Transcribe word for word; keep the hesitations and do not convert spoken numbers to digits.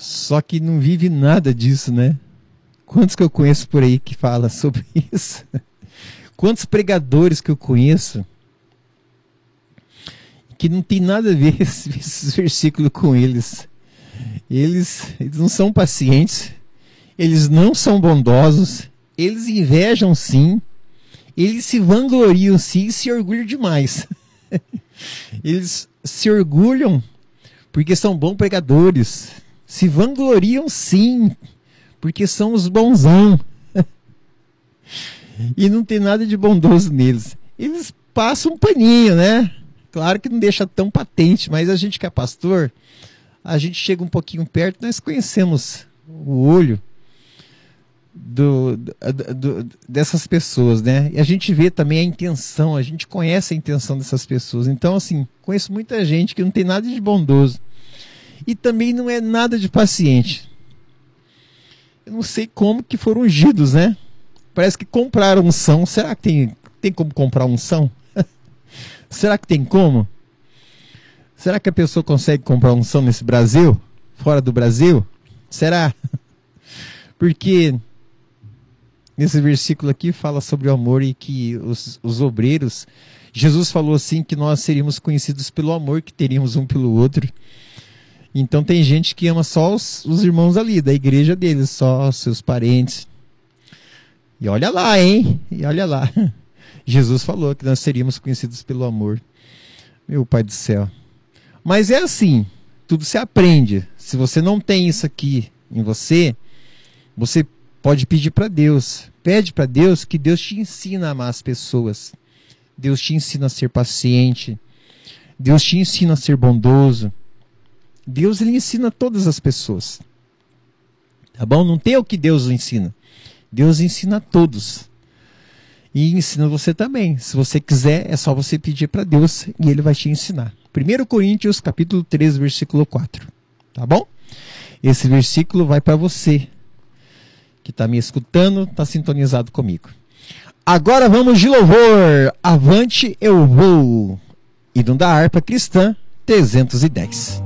Só que não vive nada disso, né? Quantos que eu conheço por aí que fala sobre isso? Quantos pregadores que eu conheço que não tem nada a ver esse, esse versículo com eles. Eles, eles não são pacientes, eles não são bondosos, eles invejam sim, eles se vangloriam sim e se orgulham demais. Eles se orgulham porque são bons pregadores, se vangloriam sim, porque são os bonzão. E não tem nada de bondoso neles. Eles passam um paninho, né? Claro que não deixa tão patente, mas a gente que é pastor, a gente chega um pouquinho perto, nós conhecemos o olho do, do, do, dessas pessoas, né? E a gente vê também a intenção, a gente conhece a intenção dessas pessoas. Então, assim, conheço muita gente que não tem nada de bondoso e também não é nada de paciente. Eu não sei como que foram ungidos, né? Parece que compraram unção. Será que tem, tem como comprar unção? Será que tem como? Será que a pessoa consegue comprar unção nesse Brasil? Fora do Brasil? Será? Porque nesse versículo aqui fala sobre o amor e que os, os obreiros... Jesus falou assim que nós seríamos conhecidos pelo amor que teríamos um pelo outro. Então tem gente que ama só os, os irmãos ali, da igreja deles, só os seus parentes. E olha lá, hein? E olha lá. Jesus falou que nós seríamos conhecidos pelo amor. Meu Pai do céu. Mas é assim, tudo se aprende. Se você não tem isso aqui em você, você pode pedir para Deus. Pede para Deus que Deus te ensina a amar as pessoas. Deus te ensina a ser paciente. Deus te ensina a ser bondoso. Deus, ele ensina todas as pessoas. Tá bom? Não tem o que Deus ensina. Deus ensina a todos. E ensina você também. Se você quiser, é só você pedir para Deus e ele vai te ensinar. primeira Coríntios, capítulo três, versículo quatro. Tá bom? Esse versículo vai para você que está me escutando, está sintonizado comigo. Agora vamos de louvor. Avante eu vou. Hino da harpa cristã trezentos e dez.